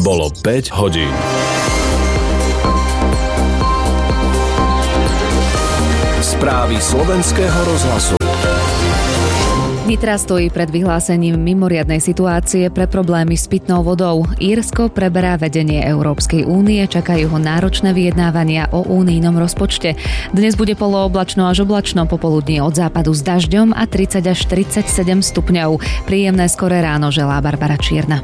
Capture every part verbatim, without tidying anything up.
Bolo päť hodín. Správy slovenského rozhlasu. Nitra stojí pred vyhlásením mimoriadnej situácie pre problémy s pitnou vodou. Írsko preberá vedenie Európskej únie, čakajú ho náročné vyjednávania o únijnom rozpočte. Dnes bude polooblačno až oblačno, popoludní od západu s dažďom a tridsať až tridsaťsedem stupňov. Príjemné skoré ráno želá Barbara Čierna.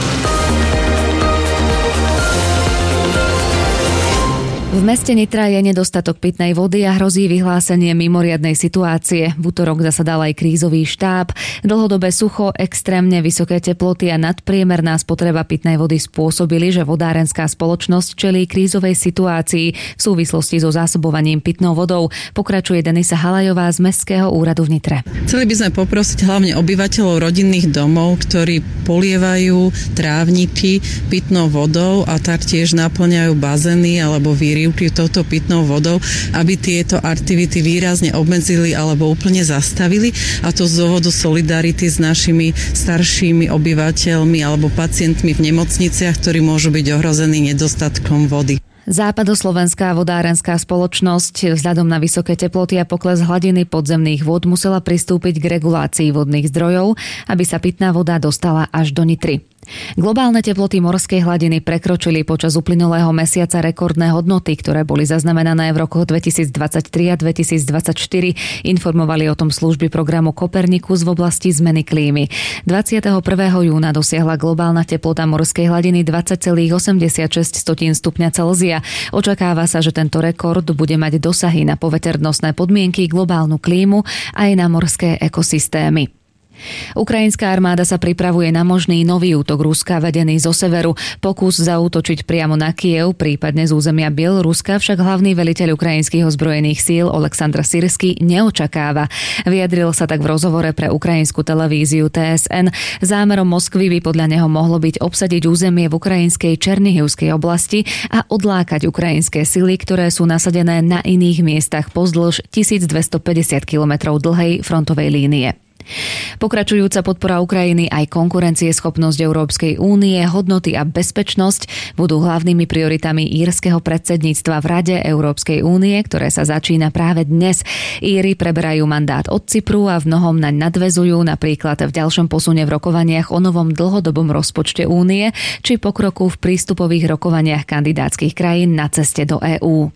V meste Nitra je nedostatok pitnej vody a hrozí vyhlásenie mimoriadnej situácie. V utorok zasadal aj krízový štáb. Dlhodobé sucho, extrémne vysoké teploty a nadpriemerná spotreba pitnej vody spôsobili, že vodárenská spoločnosť čelí krízovej situácii v súvislosti so zásobovaním pitnou vodou. Pokračuje Denisa Halajová z Mestského úradu v Nitre. Chceli by sme poprosiť hlavne obyvateľov rodinných domov, ktorí polievajú trávniky pitnou vodou a taktiež naplňajú bazény alebo výrivky touto pitnou vodou, aby tieto aktivity výrazne obmedzili alebo úplne zastavili, a to z dôvodu solidarity s našimi staršími obyvateľmi alebo pacientmi v nemocniciach, ktorí môžu byť ohrození nedostatkom vody. Západoslovenská vodárenská spoločnosť vzhľadom na vysoké teploty a pokles hladiny podzemných vôd musela pristúpiť k regulácii vodných zdrojov, aby sa pitná voda dostala až do Nitry. Globálne teploty morskej hladiny prekročili počas uplynulého mesiaca rekordné hodnoty, ktoré boli zaznamenané v rokoch dvetisícdvadsaťtri a dvetisícdvadsaťštyri. Informovali o tom služby programu Kopernikus v oblasti zmeny klímy. dvadsiateho prvého júna dosiahla globálna teplota morskej hladiny dvadsať celá osemdesiatšesť stupňa Celzia. Očakáva sa, že tento rekord bude mať dosahy na poveternostné podmienky, globálnu klímu aj na morské ekosystémy. Ukrajinská armáda sa pripravuje na možný nový útok Ruska vedený zo severu. Pokus zaútočiť priamo na Kyjev, prípadne z územia Bieloruska, však hlavný veliteľ ukrajinských ozbrojených síl Oleksandr Syrský neočakáva. Vyjadril sa tak v rozhovore pre ukrajinskú televíziu té es en. Zámerom Moskvy by podľa neho mohlo byť obsadiť územie v ukrajinskej Černihivskej oblasti a odlákať ukrajinské sily, ktoré sú nasadené na iných miestach pozdĺž tisícdvestopäťdesiat kilometrov dlhej frontovej línie. Pokračujúca podpora Ukrajiny aj konkurencieschopnosť Európskej únie, hodnoty a bezpečnosť budú hlavnými prioritami írskeho predsedníctva v Rade Európskej únie, ktoré sa začína práve dnes. Íri preberajú mandát od Cypru a v mnohom naň nadväzujú, napríklad v ďalšom posune v rokovaniach o novom dlhodobom rozpočte únie či pokroku v prístupových rokovaniach kandidátskych krajín na ceste do EÚ.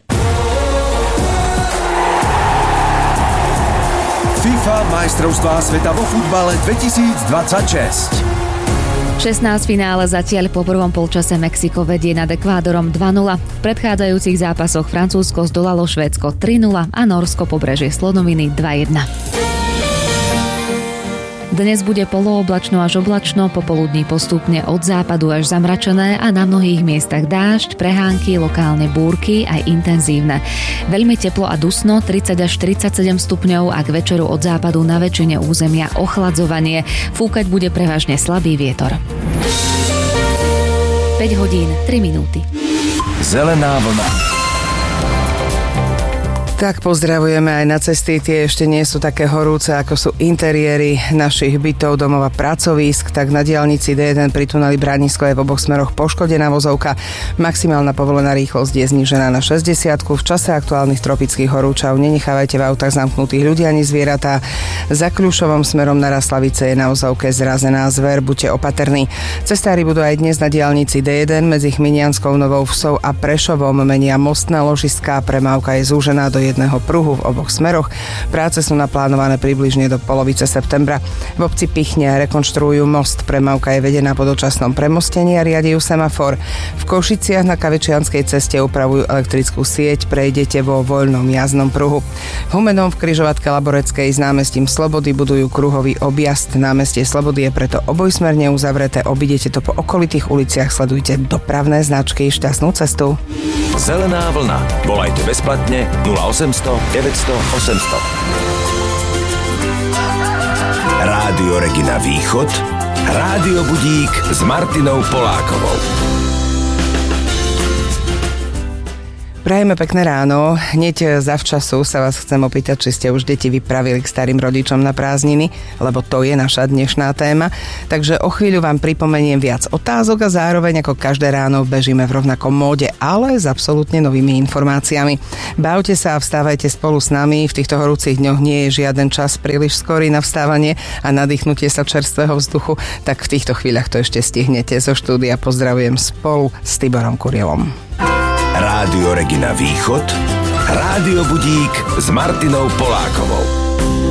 FIFA majstrovstvá sveta vo futbale dvetisícdvadsaťšesť. šestnásť finále zatiaľ po prvom polčase Mexiko vedie nad Ekvádorom dva nula. V predchádzajúcich zápasoch Francúzsko zdolalo Švédsko tri nula a Nórsko pobrežie Slonoviny dva jedna. Dnes bude polooblačno až oblačno, popoludní postupne od západu až zamračené a na mnohých miestach dážď, prehánky, lokálne búrky aj intenzívne. Veľmi teplo a dusno, tridsať až tridsaťsedem stupňov a k večeru od západu na väčšine územia ochladzovanie. Fúkať bude prevažne slabý vietor. päť hodín, tri minúty. Zelená vlna. Tak pozdravujeme aj na cesty, tie ešte nie sú také horúce, ako sú interiéry našich bytov, domov a pracovísk, tak na diaľnici dé jeden pri tuneli Bránisko je v oboch smeroch poškodená vozovka. Maximálna povolená rýchlosť je znížená na šesťdesiatku. V čase aktuálnych tropických horúčav nenechávajte v autách zamknutých ľudí ani zvieratá. Za Kľušovom smerom na Raslavice je na vozovke zrazená zver, buďte opatrní. Cestári budú aj dnes na diaľnici dé jeden medzi Chminianskou Novou Vsou a Prešovom menia mostné ložiská, premávka je zúžená do jedného pruhu v oboch smeroch. Práce sú naplánované približne do polovice septembra. V obci Pichne rekonštruujú most. Premávka je vedená po dočasnom premostení a riadia semafor. V Košiciach na Kavičianskej ceste upravujú elektrickú sieť, prejdete vo voľnom jazdnom pruhu. V Humenom v križovatke Laboreckej s námestím Slobody budujú kruhový objazd. Námestie Slobody je preto obojsmerne uzavreté. Obidete to po okolitých uliciach, sledujte dopravné značky. Šťastnú cestu. Zelená vlna. Volajte bezplatne nula osemsto deväťsto osemsto. Rádio Regina Východ. Rádio Budík s Martinou Polákovou. Prajeme pekné ráno. Hneď zavčasu sa vás chcem opýtať, či ste už deti vypravili k starým rodičom na prázdniny, lebo to je naša dnešná téma. Takže o chvíľu vám pripomeniem viac otázok a zároveň ako každé ráno bežíme v rovnakom móde, ale s absolútne novými informáciami. Bavte sa a vstávajte spolu s nami. V týchto horúcich dňoch nie je žiaden čas príliš skorý na vstávanie a nadýchnutie sa čerstvého vzduchu, tak v týchto chvíľach to ešte stihnete. Zo štúdia pozdravujem spolu s Tiborom Kurielom. Rádio Regina Východ, Rádio Budík s Martinou Polákovou.